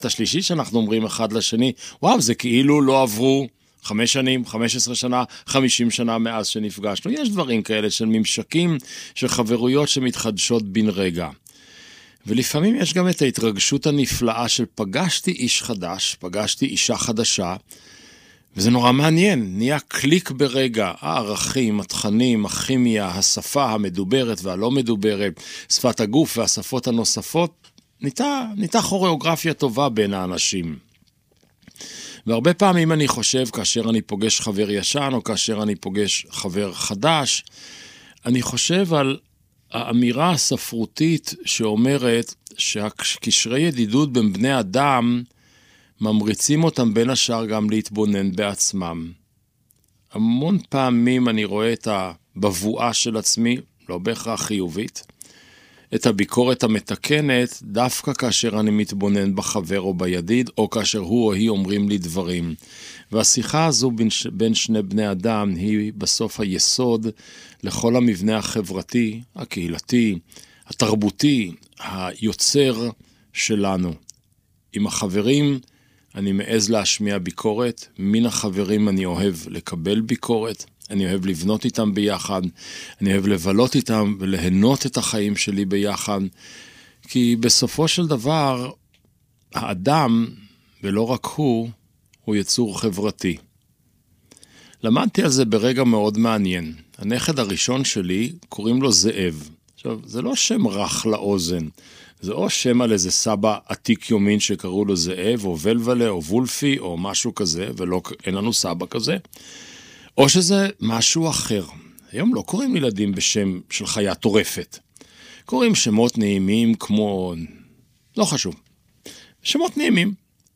השלישי שאנחנו אומרים אחד לשני, וואו, זה כאילו לא עברו 5 שנים, 15 שנה, 50 שנה מאז שנפגשנו. יש דברים כאלה של ממשקים, של חברויות שמתחדשות בן רגע. ולפעמים יש גם את ההתרגשות הנפלאה של פגשתי איש חדש, פגשתי אישה חדשה, וזה נורא מעניין, נהיה קליק ברגע, הערכים, התכנים, הכימיה, השפה המדוברת והלא מדוברת, שפת הגוף והשפות הנוספות, ניתה כוריאוגרפיה טובה בין האנשים. והרבה פעמים אני חושב, כאשר אני פוגש חבר ישן, או כאשר אני פוגש חבר חדש, אני חושב על האמירה הספרותית שאומרת שהקשרי ידידות בין בני אדם, ממריצים אותם בין השאר גם להתבונן בעצמם. המון פעמים אני רואה את הבבואה של עצמי, לא בהכרח חיובית, את הביקורת המתקנת, דווקא כאשר אני מתבונן בחבר או בידיד, או כאשר הוא או היא אומרים לי דברים. והשיחה הזו בין שני בני אדם היא בסוף היסוד לכל המבנה החברתי, הקהילתי, התרבותי, היוצר שלנו. עם החברים אני מעז להשמיע ביקורת, מן החברים אני אוהב לקבל ביקורת, אני אוהב לבנות איתם ביחד, אני אוהב לבלות איתם וליהנות את החיים שלי ביחד, כי בסופו של דבר, האדם, ולא רק הוא יצור חברתי. למדתי על זה ברגע מאוד מעניין. הנכד הראשון שלי, קוראים לו זאב. עכשיו, זה לא שם רך לאוזן, זה או שם על איזה סבא עתיק יומין שקראו לו זאב, או ולבלה, או וולפי, או משהו כזה, ואין לנו סבא כזה, או שזה משהו אחר. היום לא קוראים ילדים בשם של חיה טורפת. קוראים שמות נעימים כמו, לא חשוב, שמות נעימים.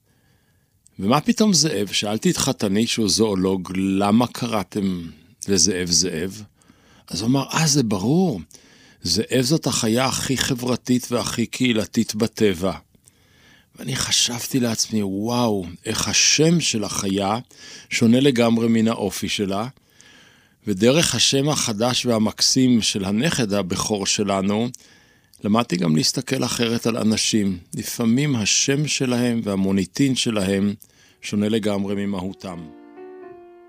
ומה פתאום זאב? שאלתי את חתני שהוא זואולוג, למה קראתם לזאב זאב? אז הוא אמר, זה ברור. זאב זאת החיה הכי חברתית והכי קהילתית בטבע. ואני חשבתי לעצמי, וואו, איך השם של החיה שונה לגמרי מן האופי שלה, ודרך השם החדש והמקסים של הנכד הבכור שלנו, למדתי גם להסתכל אחרת על אנשים. לפעמים השם שלהם והמוניטין שלהם שונה לגמרי ממהותם.